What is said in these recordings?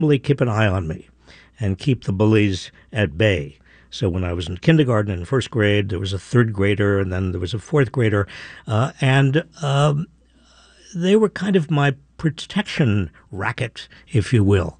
really keep an eye on me and keep the bullies at bay. So when I was in kindergarten and first grade, there was a third grader, and then there was a fourth grader, and they were kind of my protection racket, if you will.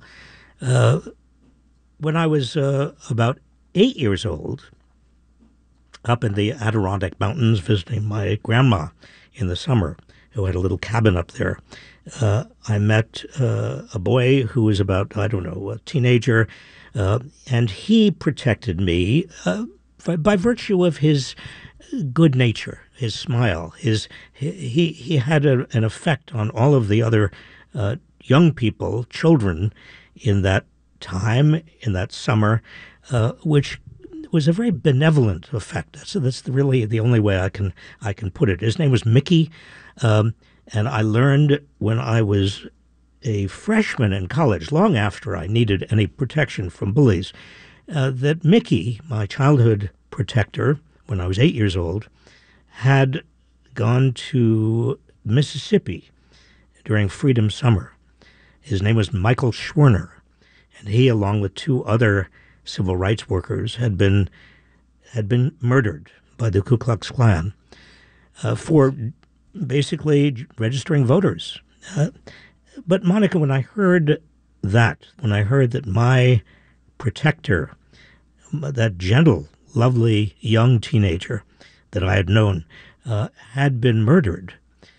When I was about 8 years old, up in the Adirondack Mountains visiting my grandma in the summer, who had a little cabin up there, I met a boy who was about, I don't know, a teenager, and he protected me by virtue of his good nature, his smile. He had an effect on all of the other young people, children, in that time, in that summer, which was a very benevolent effect. That's really the only way I can put it. His name was Mickey, and I learned when I was a freshman in college, long after I needed any protection from bullies, that Mickey, my childhood protector, when I was 8 years old, had gone to Mississippi during Freedom Summer. His name was Michael Schwerner, and he, along with two other civil rights workers, had been murdered by the Ku Klux Klan for basically registering voters. But Monica, when I heard that my protector, that gentle, lovely young teenager that I had known, had been murdered,